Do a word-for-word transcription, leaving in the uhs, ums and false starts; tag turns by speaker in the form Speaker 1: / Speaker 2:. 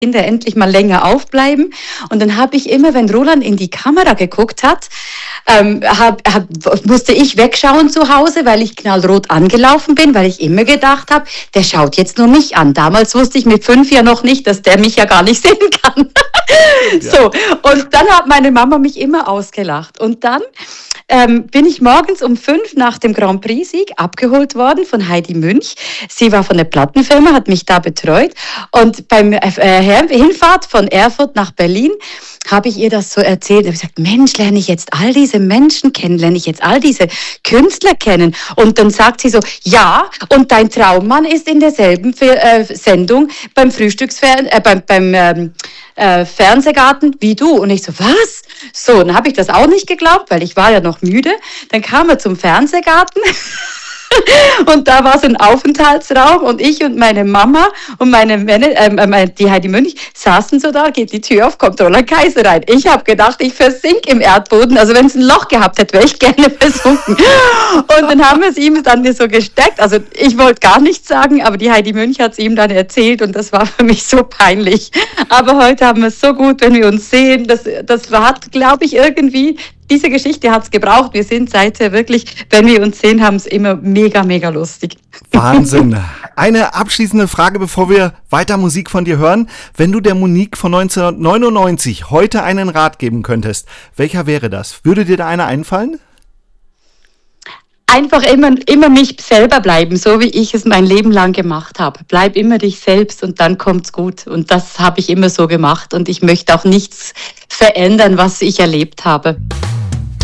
Speaker 1: Kinder endlich mal länger aufbleiben. Und dann habe ich immer, wenn Roland in die Kamera geguckt hat, ähm, hab, hab, musste ich wegschauen zu Hause, weil ich knallrot angelaufen bin, weil ich immer gedacht habe, der schaut jetzt nur mich an. Damals wusste ich mit fünf ja noch nicht, dass der mich ja gar nicht sehen kann. Ja. So, und dann hat meine Mama mich immer ausgelacht. Und dann ähm, bin ich morgens um fünf nach dem Grand Prix-Sieg abgeholt worden von Heidi Münch. Sie war von der Plattenfirma, hat mich da betreut. Und beim äh, Hinfahrt von Erfurt nach Berlin habe ich ihr das so erzählt. Ich habe gesagt, Mensch, lerne ich jetzt all diese Menschen kennen, lerne ich jetzt all diese Künstler kennen. Und dann sagt sie so, ja, und dein Traummann ist in derselben äh, Sendung beim Frühstücksfern, äh, beim, beim ähm, äh, Fernsehgarten wie du. Und ich so, was? So, dann habe ich das auch nicht geglaubt, weil ich war ja noch müde. Dann kam er zum Fernsehgarten. Und da war so ein Aufenthaltsraum und ich und meine Mama und meine Männer, äh, die Heidi Münch, saßen so da, geht die Tür auf, kommt Roland Kaiser rein. Ich habe gedacht, ich versink im Erdboden. Also wenn es ein Loch gehabt hätte, wäre ich gerne versunken. Und dann haben wir es ihm dann so gesteckt. Also ich wollte gar nichts sagen, aber die Heidi Münch hat es ihm dann erzählt und das war für mich so peinlich. Aber heute haben wir es so gut, wenn wir uns sehen. Das, das hat, glaube ich, irgendwie... Diese Geschichte hat es gebraucht. Wir sind seither wirklich, wenn wir uns sehen, haben es immer mega, mega lustig.
Speaker 2: Wahnsinn. Eine abschließende Frage, bevor wir weiter Musik von dir hören. Wenn du der Monique von neunzehnhundertneunundneunzig heute einen Rat geben könntest, welcher wäre das? Würde dir da einer einfallen?
Speaker 1: Einfach immer, immer mich selber bleiben, so wie ich es mein Leben lang gemacht habe. Bleib immer dich selbst und dann kommt's gut. Und das habe ich immer so gemacht und ich möchte auch nichts verändern, was ich erlebt habe.